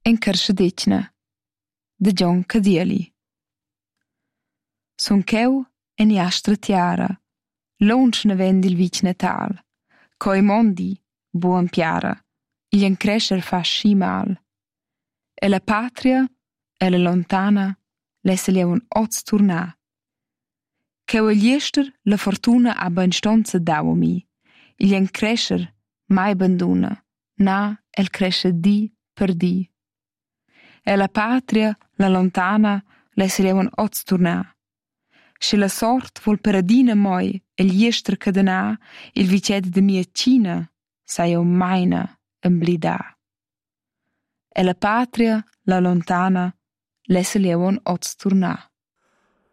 en Carschadetgna, de John Cadieli. Son cheu en Jastra Tiara, lonsch ne vend il vic Natal, coi mondi buon piara, il en crescer fa schi mal. E la patria, e la lontana, lesse li un oz turnar. Cheu il jester la fortuna a ben stonza dau a mi, il en crescer mai banduna, na el crescer di per di. E la patria, la lontana, lesse li un oz turnar. Se la sort vol per adina moi el jester cadenar, il viced de mia Cina, sa io maina emblida. E la patria, la lontana, lesse li un oz turnar.